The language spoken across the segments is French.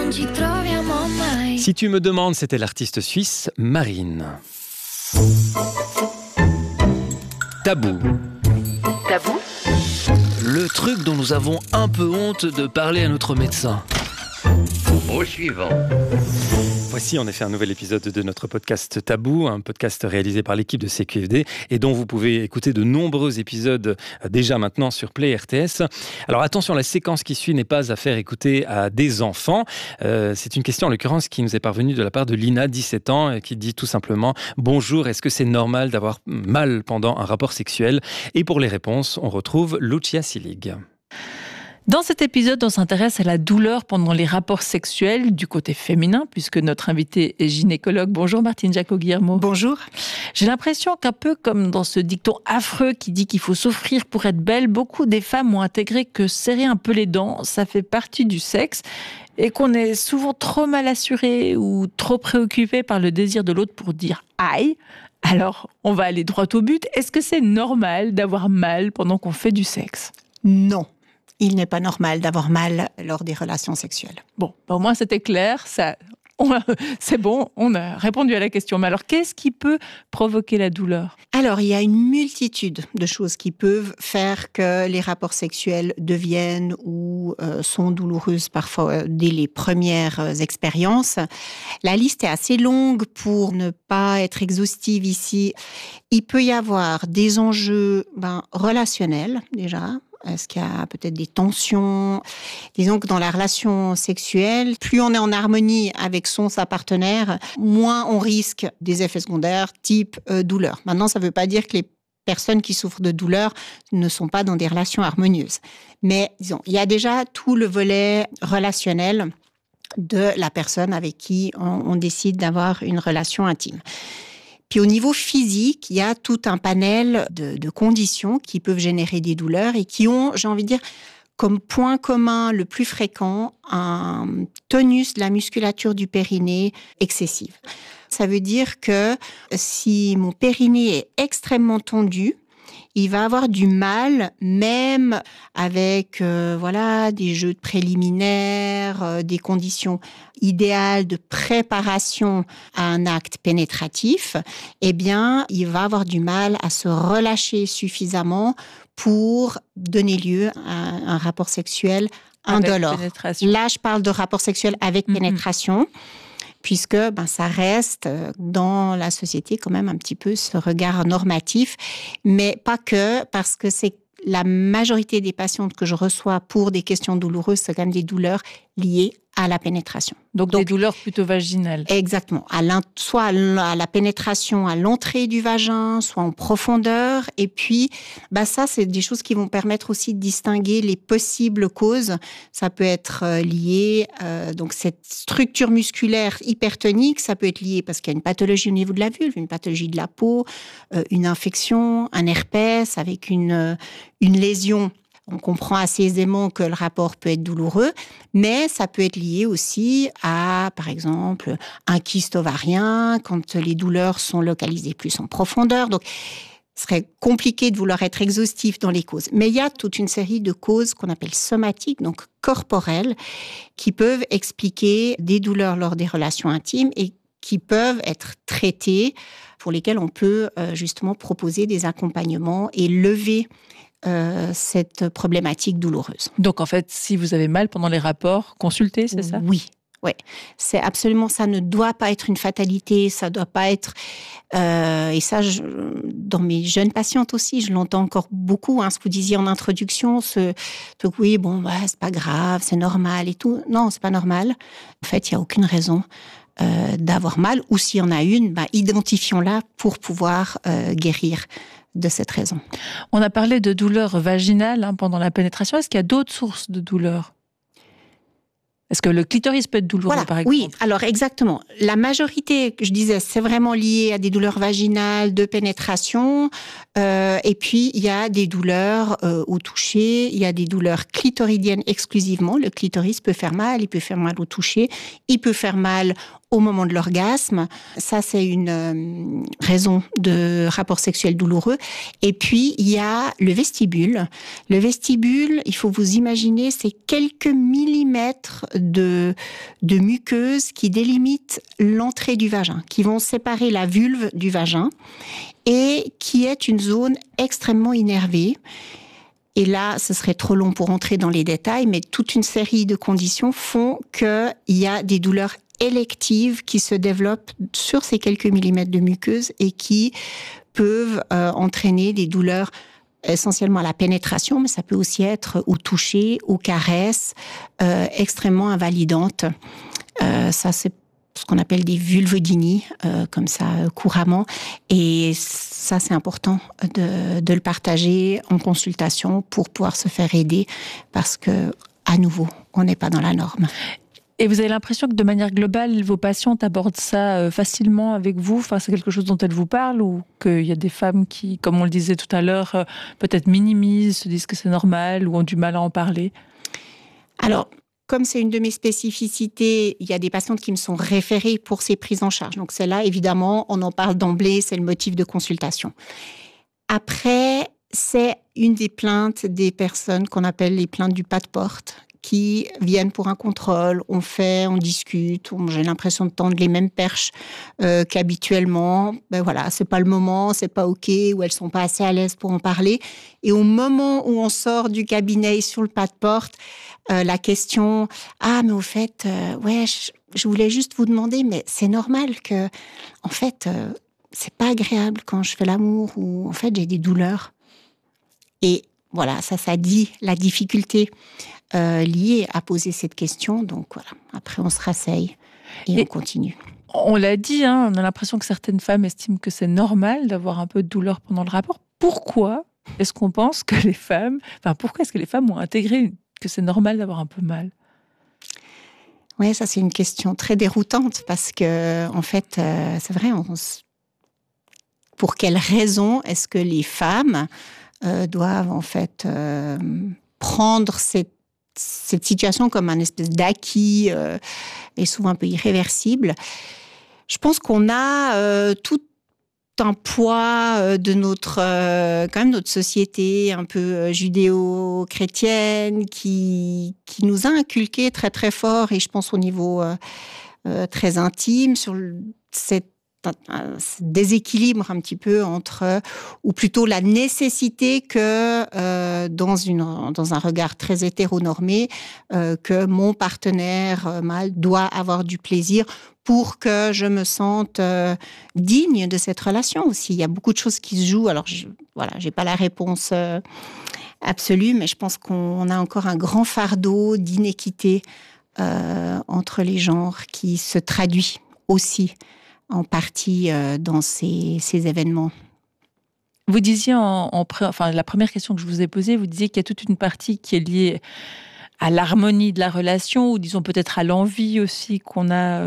non ci troviamo mai. Si tu me demandes, c'était l'artiste suisse Marine. Tabou. Tabou ? Le truc dont nous avons un peu honte de parler à notre médecin. Au suivant. Voici en effet un nouvel épisode de notre podcast Tabou, un podcast réalisé par l'équipe de CQFD et dont vous pouvez écouter de nombreux épisodes déjà maintenant sur Play RTS. Alors attention, la séquence qui suit n'est pas à faire écouter à des enfants. C'est une question en l'occurrence qui nous est parvenue de la part de Lina, 17 ans, qui dit tout simplement « Bonjour, est-ce que c'est normal d'avoir mal pendant un rapport sexuel ?» Et pour les réponses, on retrouve Lucia Silig. Dans cet épisode, on s'intéresse à la douleur pendant les rapports sexuels du côté féminin, puisque notre invité est gynécologue. Bonjour Martine Jacot-Guillermo. Bonjour. J'ai l'impression qu'un peu comme dans ce dicton affreux qui dit qu'il faut souffrir pour être belle, beaucoup des femmes ont intégré que serrer un peu les dents, ça fait partie du sexe, et qu'on est souvent trop mal assuré ou trop préoccupé par le désir de l'autre pour dire « aïe ». Alors, on va aller droit au but. Est-ce que c'est normal d'avoir mal pendant qu'on fait du sexe ? Non. Il n'est pas normal d'avoir mal lors des relations sexuelles. Bon, au moins c'était clair, c'est bon, on a répondu à la question. Mais alors, qu'est-ce qui peut provoquer la douleur ? Alors, il y a une multitude de choses qui peuvent faire que les rapports sexuels deviennent ou sont douloureuses parfois dès les premières expériences. La liste est assez longue pour ne pas être exhaustive ici. Il peut y avoir des enjeux relationnels déjà. Est-ce qu'il y a peut-être des tensions ? Disons que dans la relation sexuelle, plus on est en harmonie avec sa partenaire, moins on risque des effets secondaires type douleur. Maintenant, ça ne veut pas dire que les personnes qui souffrent de douleur ne sont pas dans des relations harmonieuses. Mais disons, il y a déjà tout le volet relationnel de la personne avec qui on décide d'avoir une relation intime. Puis au niveau physique, il y a tout un panel de conditions qui peuvent générer des douleurs et qui ont, j'ai envie de dire, comme point commun le plus fréquent, un tonus de la musculature du périnée excessive. Ça veut dire que si mon périnée est extrêmement tendu, il va avoir du mal, même avec des jeux de préliminaires, des conditions idéales de préparation à un acte pénétratif. Eh bien, il va avoir du mal à se relâcher suffisamment pour donner lieu à un rapport sexuel indolore. Là, je parle de rapport sexuel avec pénétration. Puisque ça reste dans la société quand même un petit peu ce regard normatif, mais pas que, parce que c'est la majorité des patientes que je reçois pour des questions douloureuses, c'est quand même des douleurs liées à la pénétration. Donc des douleurs plutôt vaginales. Exactement. Soit à la pénétration, à l'entrée du vagin, soit en profondeur. Et puis, ça, c'est des choses qui vont permettre aussi de distinguer les possibles causes. Ça peut être lié, donc cette structure musculaire hypertonique, ça peut être lié parce qu'il y a une pathologie au niveau de la vulve, une pathologie de la peau, une infection, un herpès avec une lésion. On comprend assez aisément que le rapport peut être douloureux, mais ça peut être lié aussi à, par exemple, un kyste ovarien, quand les douleurs sont localisées plus en profondeur. Donc, ce serait compliqué de vouloir être exhaustif dans les causes. Mais il y a toute une série de causes qu'on appelle somatiques, donc corporelles, qui peuvent expliquer des douleurs lors des relations intimes et qui peuvent être traitées, pour lesquelles on peut justement proposer des accompagnements et lever cette problématique douloureuse. Donc en fait, si vous avez mal pendant les rapports, consultez, c'est ça ? Oui. C'est absolument, ça ne doit pas être une fatalité, ça doit pas être... et ça, dans mes jeunes patientes aussi, je l'entends encore beaucoup, ce que vous disiez en introduction, oui, c'est pas grave, c'est normal et tout. Non, c'est pas normal. En fait, il n'y a aucune raison d'avoir mal, ou s'il y en a une, identifions-la pour pouvoir guérir de cette raison. On a parlé de douleurs vaginales pendant la pénétration. Est-ce qu'il y a d'autres sources de douleurs ? Est-ce que le clitoris peut être douloureux, par exemple ? Oui, alors exactement. La majorité, je disais, c'est vraiment lié à des douleurs vaginales de pénétration. Et puis, il y a des douleurs au toucher. Il y a des douleurs clitoridiennes exclusivement. Le clitoris peut faire mal. Il peut faire mal au toucher. Il peut faire mal au moment de l'orgasme. Ça, c'est une raison de rapport sexuel douloureux. Et puis, il y a le vestibule. Le vestibule, il faut vous imaginer, c'est quelques millimètres de muqueuses qui délimitent l'entrée du vagin, qui vont séparer la vulve du vagin et qui est une zone extrêmement innervée. Et là, ce serait trop long pour entrer dans les détails, mais toute une série de conditions font qu'il y a des douleurs électives qui se développent sur ces quelques millimètres de muqueuse et qui peuvent entraîner des douleurs essentiellement à la pénétration, mais ça peut aussi être au toucher, aux caresses, extrêmement invalidantes. Ça, c'est ce qu'on appelle des vulvodynies, comme ça, couramment. Et ça, c'est important de le partager en consultation pour pouvoir se faire aider, parce que, à nouveau, on n'est pas dans la norme. Et vous avez l'impression que de manière globale, vos patientes abordent ça facilement avec vous? Enfin, c'est quelque chose dont elles vous parlent, ou qu'il y a des femmes qui, comme on le disait tout à l'heure, peut-être minimisent, se disent que c'est normal ou ont du mal à en parler? Alors, comme c'est une de mes spécificités, il y a des patientes qui me sont référées pour ces prises en charge. Donc, celle-là, évidemment, on en parle d'emblée, c'est le motif de consultation. Après, c'est une des plaintes des personnes qu'on appelle les plaintes du pas de porte, qui viennent pour un contrôle, on discute, j'ai l'impression de tendre les mêmes perches qu'habituellement. Ben voilà, c'est pas le moment, c'est pas OK, ou elles sont pas assez à l'aise pour en parler. Et au moment où on sort du cabinet sur le pas de porte, la question « Ah, mais au fait, je voulais juste vous demander, mais c'est normal que, en fait, c'est pas agréable quand je fais l'amour, ou en fait, j'ai des douleurs. » Et voilà, ça dit la difficulté liée à poser cette question. Donc voilà, après on se rasseye et on continue. On l'a dit, on a l'impression que certaines femmes estiment que c'est normal d'avoir un peu de douleur pendant le rapport. Pourquoi est-ce qu'on pense que les femmes... pourquoi est-ce que les femmes ont intégré que c'est normal d'avoir un peu mal? Oui, ça c'est une question très déroutante, parce que, en fait, c'est vrai, pour quelles raisons est-ce que les femmes doivent en fait prendre cette situation comme un espèce d'acquis et souvent un peu irréversible? Je pense qu'on a tout un poids de quand même notre société un peu judéo-chrétienne qui nous a inculqué très très fort, et je pense au niveau très intime, sur cette déséquilibre un petit peu entre, ou plutôt la nécessité que dans un regard très hétéronormé, que mon partenaire mâle doit avoir du plaisir pour que je me sente digne de cette relation aussi. Il y a beaucoup de choses qui se jouent. Alors, j'ai pas la réponse absolue, mais je pense qu'on a encore un grand fardeau d'inéquité entre les genres qui se traduit aussi en partie dans ces événements. Vous disiez la première question que je vous ai posée, vous disiez qu'il y a toute une partie qui est liée à l'harmonie de la relation, ou disons peut-être à l'envie aussi qu'on a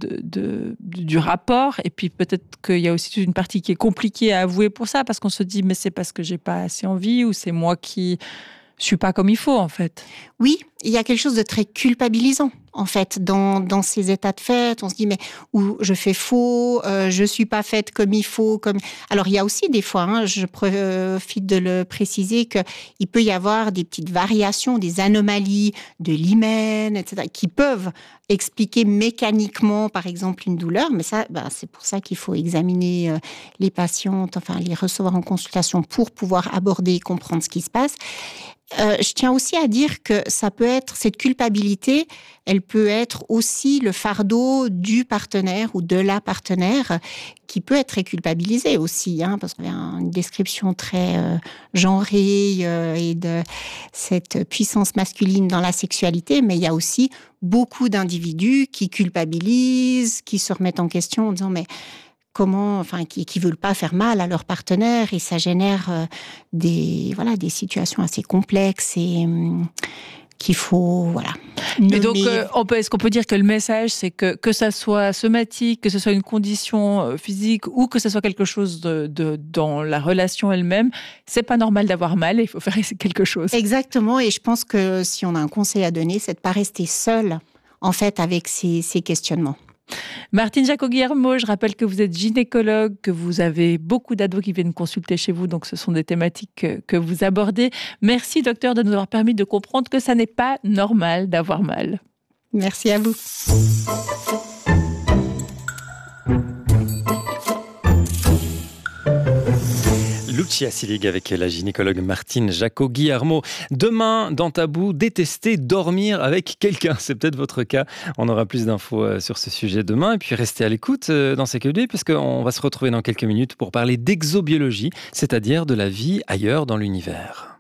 du rapport, et puis peut-être qu'il y a aussi toute une partie qui est compliquée à avouer pour ça, parce qu'on se dit mais c'est parce que j'ai pas assez envie, ou c'est moi qui suis pas comme il faut en fait. Oui, il y a quelque chose de très culpabilisant en fait dans ces états de fait. On se dit mais ou je fais faux, je suis pas faite comme il faut. Alors il y a aussi des fois, je profite de le préciser, que il peut y avoir des petites variations, des anomalies de l'hymen, etc., qui peuvent expliquer mécaniquement par exemple une douleur. Mais ça, c'est pour ça qu'il faut examiner les patientes, enfin les recevoir en consultation pour pouvoir aborder et comprendre ce qui se passe. Je tiens aussi à dire que ça peut être, cette culpabilité, elle peut être aussi le fardeau du partenaire ou de la partenaire, qui peut être culpabilisé aussi, parce qu'il y a une description très genrée et de cette puissance masculine dans la sexualité, mais il y a aussi beaucoup d'individus qui culpabilisent, qui se remettent en question en disant mais qui veulent pas faire mal à leur partenaire, et ça génère des situations assez complexes et qu'il faut Mais donc est-ce qu'on peut dire que le message, c'est que ça soit somatique, que ce soit une condition physique, ou que ce soit quelque chose dans la relation elle-même, c'est pas normal d'avoir mal et il faut faire quelque chose. Exactement, et je pense que si on a un conseil à donner, c'est de pas rester seul en fait avec ces questionnements. Martine Jacot-Guillermo, je rappelle que vous êtes gynécologue, que vous avez beaucoup d'ados qui viennent consulter chez vous, donc ce sont des thématiques que vous abordez. Merci docteur de nous avoir permis de comprendre que ça n'est pas normal d'avoir mal. Merci à vous. Lucia Silig avec la gynécologue Martine Jacot-Guillermo. Demain, dans Tabou, détester dormir avec quelqu'un. C'est peut-être votre cas. On aura plus d'infos sur ce sujet demain. Et puis restez à l'écoute dans CQFD, puisqu'on va se retrouver dans quelques minutes pour parler d'exobiologie, c'est-à-dire de la vie ailleurs dans l'univers.